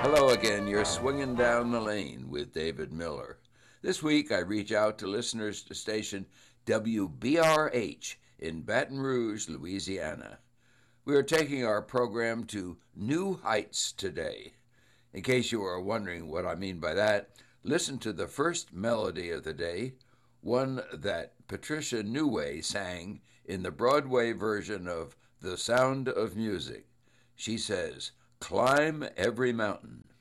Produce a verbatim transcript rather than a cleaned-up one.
Hello again. You're swinging down the lane with David Miller. This week, I reach out to listeners to station W B R H in Baton Rouge, Louisiana. We are taking our program to new heights today. In case you are wondering what I mean by that, listen to the first melody of the day, one that Patricia Neway sang in the Broadway version of The Sound of Music. She says, "Climb every mountain."